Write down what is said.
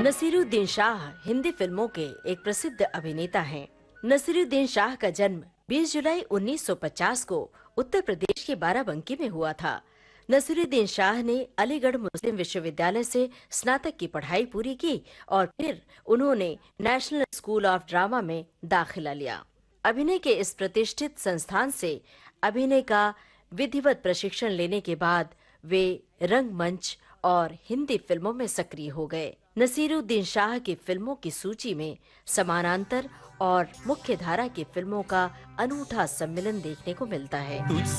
नसीरुद्दीन शाह हिंदी फिल्मों के एक प्रसिद्ध अभिनेता हैं। नसीरुद्दीन शाह का जन्म 20 जुलाई 1950 को उत्तर प्रदेश के बाराबंकी में हुआ था। नसीरुद्दीन शाह ने अलीगढ़ मुस्लिम विश्वविद्यालय से स्नातक की पढ़ाई पूरी की और फिर उन्होंने नेशनल स्कूल ऑफ ड्रामा में दाखिला लिया। अभिनय के इस प्रतिष्ठित संस्थान से अभिनय का विधिवत प्रशिक्षण लेने के बाद वे रंगमंच और हिंदी फिल्मों में सक्रिय हो गए। नसीरुद्दीन शाह की फिल्मों की सूची में समानांतर और मुख्य धारा की फिल्मों का अनूठा सम्मिलन देखने को मिलता है।